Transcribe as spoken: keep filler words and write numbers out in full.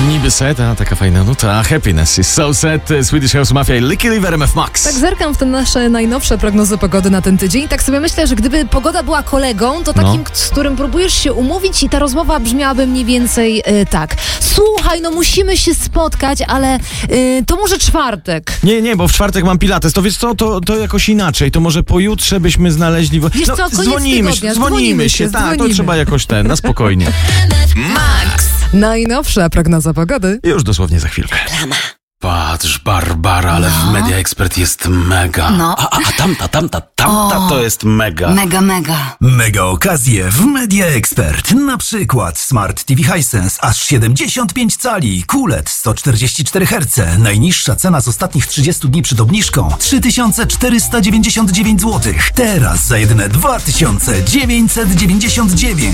Niby set, a taka fajna nuta. Happiness is so sad. Swedish House Mafia i Licky River M F Max. Tak zerkam w te nasze najnowsze prognozy pogody na ten tydzień i tak sobie myślę, że gdyby pogoda była kolegą, to takim, No. z którym próbujesz się umówić i ta rozmowa brzmiałaby mniej więcej e, tak. Słuchaj, no musimy się spotkać, ale e, to może czwartek. Nie, nie, bo w czwartek mam pilates. To wiesz co, to, to jakoś inaczej. To może pojutrze byśmy znaleźli... Wo- Wiesz co, koniec dzwonimy, tygodnia, dzwonimy dzwonimy się. się, Tak, dzwonimy. to trzeba jakoś ten, na spokojnie. Max! Najnowsza prognoza pogody. Już dosłownie za chwilkę. Patrz, Barbara, ale w Media Expert jest mega. No. A, a, a tamta, tamta, tamta O. to jest mega. Mega, mega. Mega okazje w Media Expert. Na przykład Smart T V Hisense aż siedemdziesiąt pięć cali, Q L E D sto czterdzieści cztery herce. Najniższa cena z ostatnich trzydziestu dni przed obniżką trzy tysiące czterysta dziewięćdziesiąt dziewięć złotych. Teraz za jedyne dwa tysiące dziewięćset dziewięćdziesiąt dziewięć.